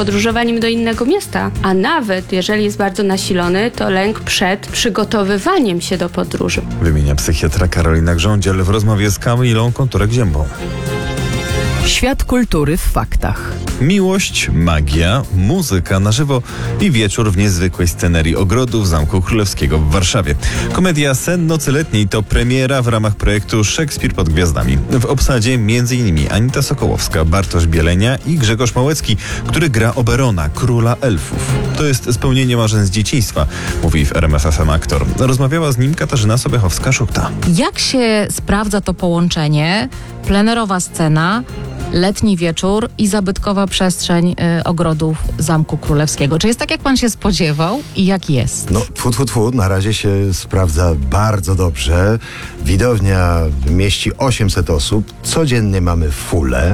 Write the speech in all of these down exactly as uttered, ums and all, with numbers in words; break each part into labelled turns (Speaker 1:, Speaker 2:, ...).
Speaker 1: podróżowaniem do innego miasta, a nawet jeżeli jest bardzo nasilony, to lęk przed przygotowywaniem się do podróży.
Speaker 2: Wymienia psychiatra Karolina Grządziel w rozmowie z Kamilą Konturek-Ziębą.
Speaker 3: Świat kultury w faktach.
Speaker 2: Miłość, magia, muzyka na żywo i wieczór w niezwykłej scenerii ogrodów Zamku Królewskiego w Warszawie. Komedia Sen Nocy Letniej to premiera w ramach projektu Szekspir pod gwiazdami. W obsadzie m.in. Anita Sokołowska, Bartosz Bielenia i Grzegorz Małecki, który gra Oberona, króla elfów. To jest spełnienie marzeń z dzieciństwa, mówi w R M F F M aktor. Rozmawiała z nim Katarzyna Sobiechowska-Szukta.
Speaker 3: Jak się sprawdza to połączenie? Plenerowa scena, letni wieczór i zabytkowa przestrzeń y, ogrodów Zamku Królewskiego. Czy jest tak, jak pan się spodziewał i jak jest?
Speaker 4: No, tfu, tfu, tfu, na razie się sprawdza bardzo dobrze. Widownia mieści osiemset osób. Codziennie mamy fulę.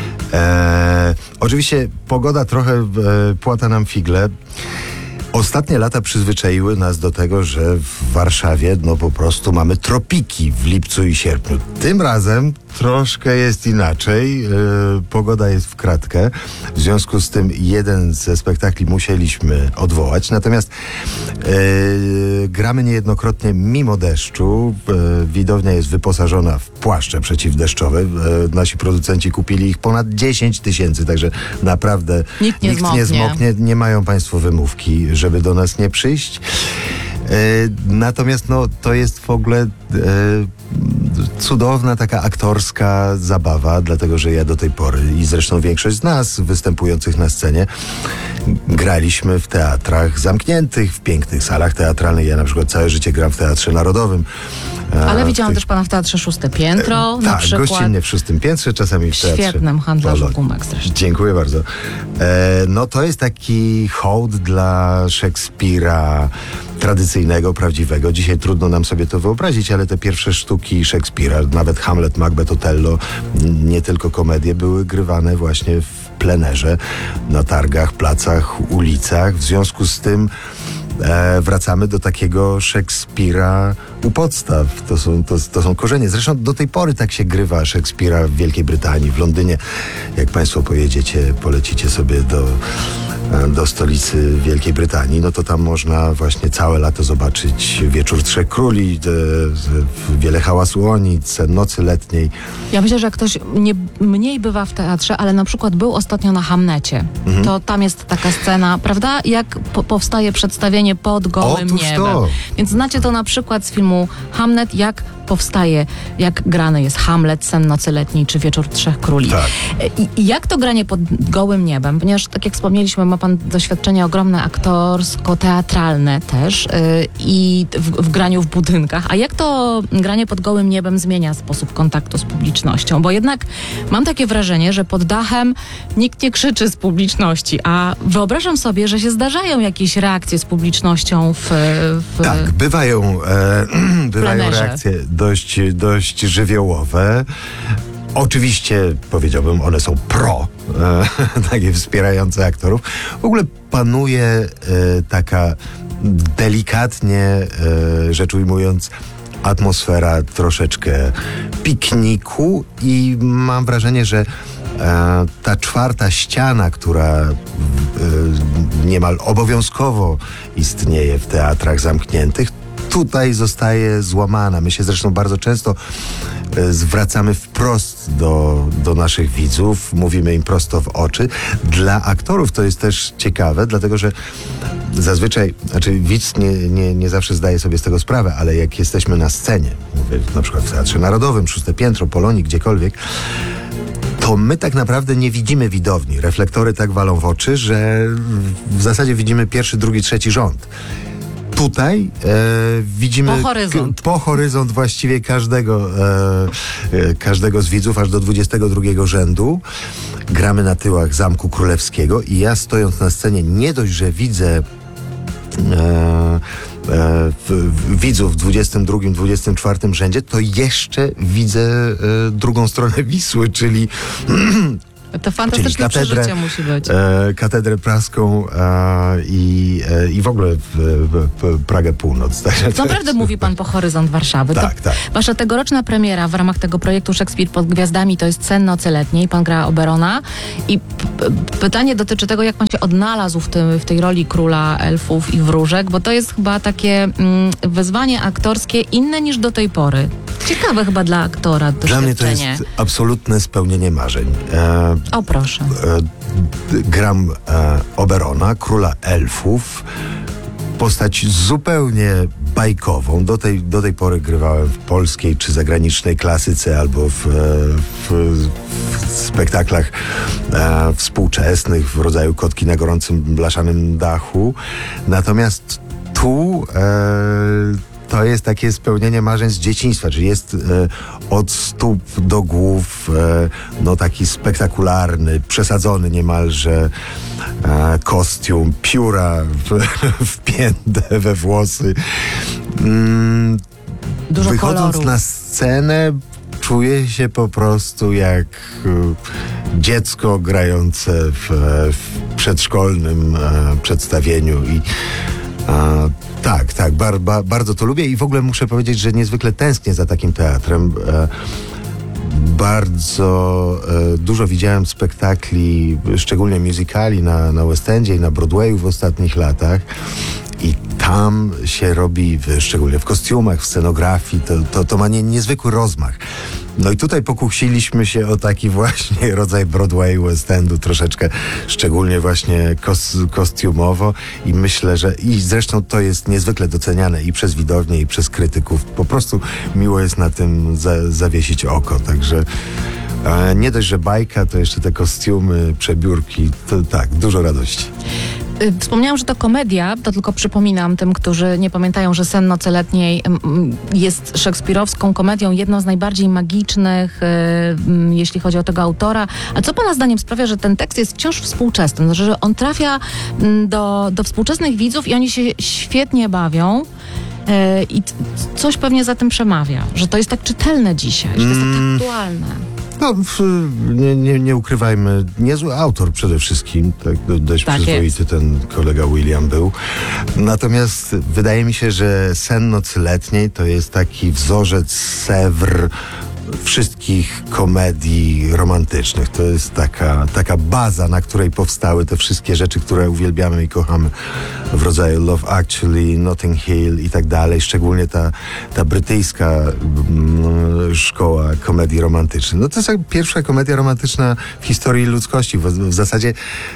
Speaker 4: E, oczywiście pogoda trochę e, płata nam figle. Ostatnie lata przyzwyczaiły nas do tego, że w Warszawie no po prostu mamy tropiki w lipcu i sierpniu. Tym razem troszkę jest inaczej. Yy, pogoda jest w kratkę. W związku z tym jeden ze spektakli musieliśmy odwołać. Natomiast yy, gramy niejednokrotnie mimo deszczu. Yy, widownia jest wyposażona w płaszcze przeciwdeszczowe. Yy, nasi producenci kupili ich ponad dziesięć tysięcy, także naprawdę
Speaker 3: nikt nie
Speaker 4: nikt
Speaker 3: zmoknie.
Speaker 4: nie zmoknie. Nie mają państwo wymówki, żeby do nas nie przyjść. E, natomiast no, to jest w ogóle e, cudowna taka aktorska zabawa, dlatego że ja do tej pory i zresztą większość z nas występujących na scenie graliśmy w teatrach zamkniętych, w pięknych salach teatralnych. Ja na przykład całe życie gram w Teatrze Narodowym.
Speaker 3: Ale
Speaker 4: e,
Speaker 3: widziałam
Speaker 4: tych...
Speaker 3: też pana w Teatrze Szóste Piętro,
Speaker 4: e,
Speaker 3: na
Speaker 4: tak,
Speaker 3: przykład.
Speaker 4: gościnnie w Szóstym Piętrze, czasami w Teatrze
Speaker 3: Świetnym handlarzu
Speaker 4: Polonii.
Speaker 3: gumek zresztą.
Speaker 4: Dziękuję bardzo. E, no to jest taki hołd dla Szekspira tradycyjnego, prawdziwego. Dzisiaj trudno nam sobie to wyobrazić, ale te pierwsze sztuki Szekspira, nawet Hamlet, Macbeth, Otello, nie tylko komedie, były grywane właśnie w plenerze, na targach, placach, ulicach. W związku z tym E, wracamy do takiego Szekspira u podstaw. To są, to, to są korzenie. Zresztą do tej pory tak się grywa Szekspira w Wielkiej Brytanii, w Londynie. Jak państwo pojedziecie, polecicie sobie do, do stolicy Wielkiej Brytanii, no to tam można właśnie całe lato zobaczyć Wieczór Trzech Króli, de, de, wiele hałasu oni, Sen Nocy Letniej.
Speaker 3: Ja myślę, że jak ktoś nie, mniej bywa w teatrze, ale na przykład był ostatnio na Hamnecie, mhm. to tam jest taka scena, prawda? Jak po, powstaje przedstawienie pod gołym
Speaker 4: Otóż
Speaker 3: niebem.
Speaker 4: to.
Speaker 3: Więc znacie to na przykład z filmu Hamlet, jak powstaje, jak grany jest Hamlet, Sen Nocy Letniej czy Wieczór Trzech Króli.
Speaker 4: Tak.
Speaker 3: I, I jak to granie pod gołym niebem? Ponieważ, tak jak wspomnieliśmy, ma pan doświadczenie ogromne aktorsko-teatralne też yy, i w, w graniu w budynkach. A jak to granie pod gołym niebem zmienia sposób kontaktu z publicznością? Bo jednak mam takie wrażenie, że pod dachem nikt nie krzyczy z publiczności, a wyobrażam sobie, że się zdarzają jakieś reakcje z publicznością w... w
Speaker 4: Tak, bywają, e, bywają
Speaker 3: plenerze.
Speaker 4: reakcje dość, dość żywiołowe. Oczywiście, powiedziałbym, one są pro, e, takie wspierające aktorów. W ogóle panuje e, taka delikatnie, e, rzecz ujmując, atmosfera troszeczkę pikniku i mam wrażenie, że e, ta czwarta ściana, która e, niemal obowiązkowo istnieje w teatrach zamkniętych, tutaj zostaje złamana. My się zresztą bardzo często e, zwracamy wprost do, do naszych widzów, mówimy im prosto w oczy. Dla aktorów to jest też ciekawe, dlatego że zazwyczaj, znaczy widz nie, nie, nie zawsze zdaje sobie z tego sprawę, ale jak jesteśmy na scenie, mówię na przykład w Teatrze Narodowym, Szóste Piętro, Polonii, gdziekolwiek, to my tak naprawdę nie widzimy widowni. Reflektory tak walą w oczy, że w zasadzie widzimy pierwszy, drugi, trzeci rząd. Tutaj e, widzimy
Speaker 3: Po horyzont.
Speaker 4: K- po horyzont właściwie każdego, e, e, każdego z widzów, aż do dwudziestego drugiego rzędu. Gramy na tyłach Zamku Królewskiego i ja stojąc na scenie nie dość, że widzę e, e, w, w, widzów w dwudziestym drugim, dwudziestym czwartym rzędzie, to jeszcze widzę e, drugą stronę Wisły, czyli
Speaker 3: To fantastyczne
Speaker 4: Czyli katedrę,
Speaker 3: przeżycie musi być.
Speaker 4: E, katedrę praską e, i, e, i w ogóle w, w, w Pragę Północ. Także to
Speaker 3: Naprawdę
Speaker 4: jest-
Speaker 3: mówi pan po Horyzont Warszawy.
Speaker 4: Tak,
Speaker 3: to
Speaker 4: tak.
Speaker 3: Wasza tegoroczna premiera w ramach tego projektu Szekspir pod gwiazdami to jest Sen nocy letniej. Pan gra Oberona. I p- p- pytanie dotyczy tego, jak pan się odnalazł w, tym, w tej roli króla elfów i wróżek, bo to jest chyba takie mm, wyzwanie aktorskie inne niż do tej pory. Ciekawe chyba dla aktora
Speaker 4: Dla mnie to
Speaker 3: doświadczenie.
Speaker 4: jest absolutne spełnienie marzeń. E,
Speaker 3: O proszę.
Speaker 4: e, d- gram e, Oberona, króla elfów. Postać zupełnie bajkową. Do tej, do tej pory grywałem w polskiej czy zagranicznej klasyce albo w, e, w, w spektaklach e, współczesnych w rodzaju Kotki na gorącym blaszanym dachu. Natomiast tu e, to jest takie spełnienie marzeń z dzieciństwa, czyli jest e, od stóp do głów e, no taki spektakularny, przesadzony niemalże e, kostium, pióra w, wpięte we włosy. Mm,
Speaker 3: Dużo
Speaker 4: Wychodząc
Speaker 3: koloru.
Speaker 4: na scenę czuję się po prostu jak e, dziecko grające w, w przedszkolnym e, przedstawieniu i e, tak, tak, bar, bar, bardzo to lubię i w ogóle muszę powiedzieć, że niezwykle tęsknię za takim teatrem. E, bardzo e, dużo widziałem spektakli, szczególnie musicali na, na West Endzie i na Broadwayu w ostatnich latach. I tam się robi, w, szczególnie w kostiumach, w scenografii, to, to, to ma nie, niezwykły rozmach. No i tutaj pokusiliśmy się o taki właśnie rodzaj Broadwayu, West Endu, troszeczkę, szczególnie właśnie kos, kostiumowo i myślę, że i zresztą to jest niezwykle doceniane i przez widownię, i przez krytyków. Po prostu miło jest na tym za, zawiesić oko, także e, nie dość, że bajka, to jeszcze te kostiumy, przebiórki, to tak, dużo radości.
Speaker 3: Y, Wspomniałam, że to komedia, to tylko przypominam tym, którzy nie pamiętają, że Sen nocy letniej mm, jest szekspirowską komedią, jedną z najbardziej magicznych, y, mm, jeśli chodzi o tego autora. A co pana zdaniem sprawia, że ten tekst jest wciąż współczesny? Znaczy, że on trafia mm, do, do współczesnych widzów i oni się świetnie bawią. y, I c- coś pewnie za tym przemawia, że to jest tak czytelne dzisiaj, że to jest tak aktualne.
Speaker 4: No, w, nie, nie, nie ukrywajmy, niezły autor przede wszystkim, tak, do, dość
Speaker 3: Tak
Speaker 4: przyzwoity ten kolega William był. Natomiast wydaje mi się, że Sen nocy letniej to jest taki wzorzec Sèvres wszystkich komedii romantycznych. To jest taka, taka baza, na której powstały te wszystkie rzeczy, które uwielbiamy i kochamy w rodzaju Love Actually, Notting Hill i tak dalej. Szczególnie ta, ta brytyjska mm, szkoła komedii romantycznej. No to jest jak pierwsza komedia romantyczna w historii ludzkości. W, w zasadzie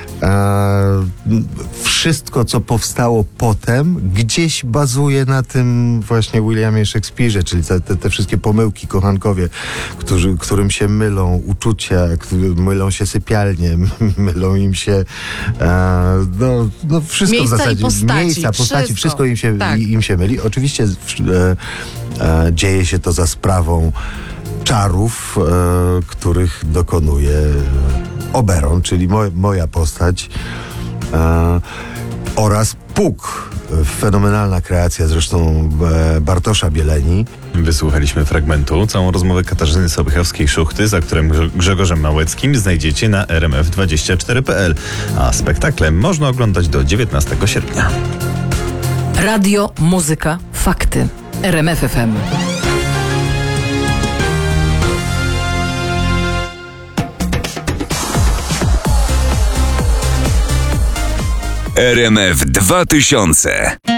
Speaker 4: e, wszystko, co powstało potem, gdzieś bazuje na tym właśnie Williamie Shakespeare'ze, czyli te, te, te wszystkie pomyłki, kochankowie, którzy, którym się mylą uczucia, którzy mylą się sypialnie, mylą im się e, no, no wszystko
Speaker 3: Miejsca
Speaker 4: w
Speaker 3: i
Speaker 4: zasadzie.
Speaker 3: postaci,
Speaker 4: Miejsca, postaci,
Speaker 3: wszystko.
Speaker 4: wszystko im się,
Speaker 3: Tak.
Speaker 4: im się myli. Oczywiście e, e, dzieje się to za sprawą czarów, e, których dokonuje Oberon, czyli mo, moja postać e, oraz Puk. Fenomenalna kreacja zresztą e, Bartosza Bieleni.
Speaker 2: Wysłuchaliśmy fragmentu. Całą rozmowę Katarzyny Sobychowskiej-Szuchty z aktorem Grze- Grzegorzem Małeckim znajdziecie na r m f dwadzieścia cztery kropka p l, a spektakle można oglądać do dziewiętnastego sierpnia.
Speaker 5: Radio, muzyka, fakty. R M F F M.
Speaker 6: R M F dwa tysiące.